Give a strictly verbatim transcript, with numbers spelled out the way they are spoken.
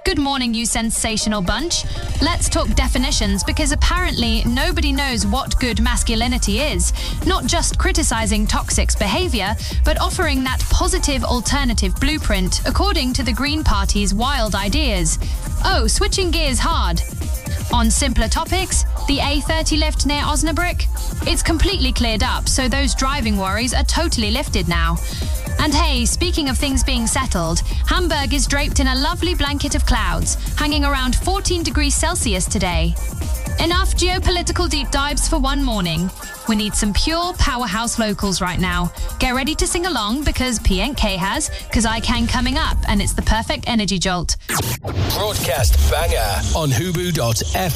Good morning, you sensational bunch. Let's talk definitions, because apparently nobody knows what good masculinity is. Not just criticizing toxic behavior, but offering that positive alternative blueprint according to the Green Party's wild ideas. Oh, switching gears hard. On simpler topics, the A thirty lift near Osnabrück? It's completely cleared up, so those driving worries are totally lifted now. And hey, speaking of things being settled, Hamburg is draped in a lovely blanket of clouds, hanging around fourteen degrees Celsius today. Enough geopolitical deep dives for one morning. We need some pure powerhouse locals right now. Get ready to sing along, because P N K has Cause I Can coming up, and it's the perfect energy jolt. Broadcast banger on Hubu dot F M.